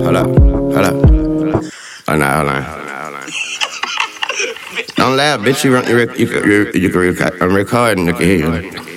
hold up. Hold on. Don't laugh, bitch. I'm recording. I can hear you.